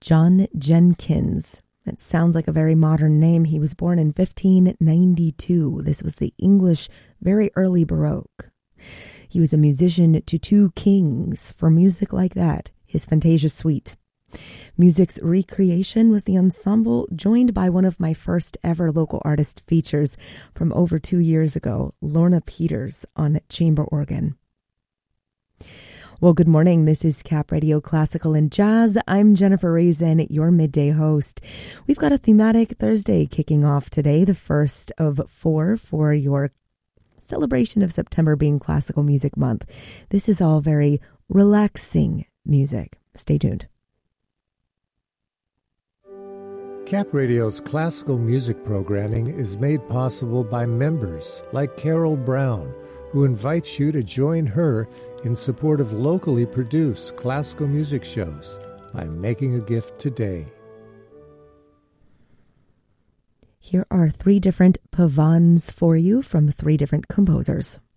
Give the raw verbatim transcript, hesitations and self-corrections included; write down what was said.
John Jenkins. It sounds like a very modern name. He was born in fifteen ninety-two. This was the English very early Baroque. He was a musician to two kings for music like that, his Fantasia Suite. Music's recreation was the ensemble joined by one of my first ever local artist features from over two years ago, Lorna Peters on chamber organ. Well, good morning. This is Cap Radio Classical and Jazz. I'm Jennifer Raisin, your midday host. We've got a thematic Thursday kicking off today, the first of four for your celebration of September being Classical Music Month. This is all very relaxing music. Stay tuned. Cap Radio's classical music programming is made possible by members like Carol Brown, who invites you to join her in support of locally produced classical music shows by making a gift today. Here are three different pavans for you from three different composers.